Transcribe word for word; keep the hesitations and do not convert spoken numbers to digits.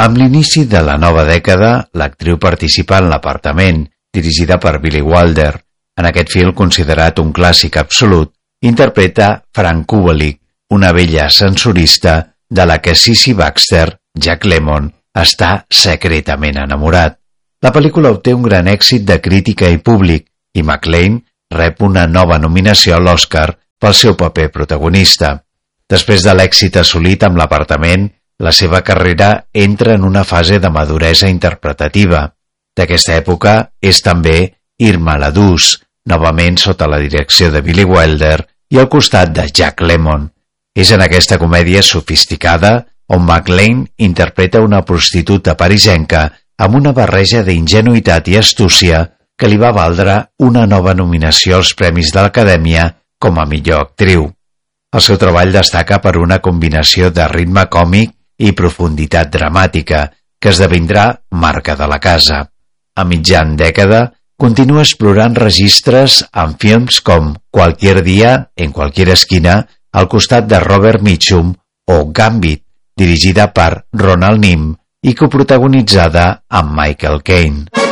Amb l'inici de la nova dècada, l'actriu participa en L'Apartament, dirigida per Billy Wilder. En aquest film, considerat un clàssic absolut, interpreta Fran Kubelik, una vella ascensorista de la que Sissy Baxter, Jack Lemmon, està secretament enamorat. La pel·lícula obté un gran èxit de crítica i públic i McLean rep una nova nominació a l'Oscar pel seu paper protagonista. Després de l'èxit assolit amb L'Apartament, la seva carrera entra en una fase de maduresa interpretativa. D'aquesta època és també Irma la Dus, novament sota la direcció de Billy Wilder i al costat de Jack Lemmon. És en aquesta comèdia sofisticada on McLean interpreta una prostituta parisenca amb una barreja d'ingenuïtat i astúcia que li va valdre una nova nominació als Premis de l'Acadèmia com a millor actriu. El seu treball destaca per una combinació de ritme còmic i profunditat dramàtica que esdevindrà marca de la casa. A mitjan dècada, continua explorant registres en films com Cualquier día, en cualquier esquina, al costat de Robert Mitchum, o Gambit, dirigida per Ronald Nim i coprotagonitzada amb Michael Caine.